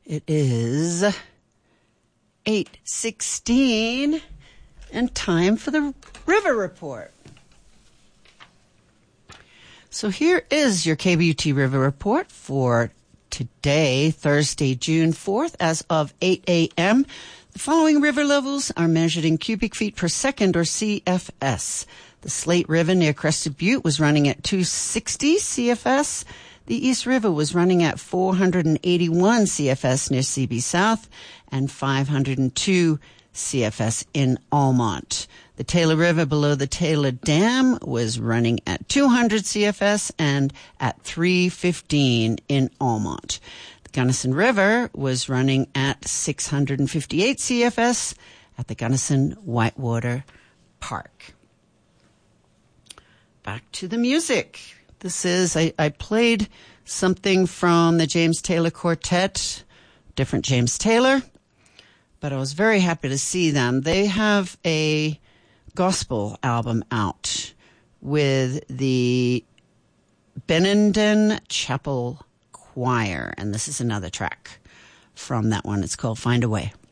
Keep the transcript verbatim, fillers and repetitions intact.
It is eight sixteen and time for the River Report. So here is your K B U T River Report for today, Thursday, June fourth, as of eight a.m. The following river levels are measured in cubic feet per second, or C F S. The Slate River near Crested Butte was running at two sixty C F S. The East River was running at four eighty-one C F S near C B South and five oh two C F S in Almont. The Taylor River below the Taylor Dam was running at two hundred C F S and at three fifteen in Almont. The Gunnison River was running at six fifty-eight C F S at the Gunnison Whitewater Park. Back to the music. This is, I, I played something from the James Taylor Quartet, different James Taylor, but I was very happy to see them. They have a gospel album out with the Benenden Chapel Choir, and this is another track from that one. It's called Find a Way.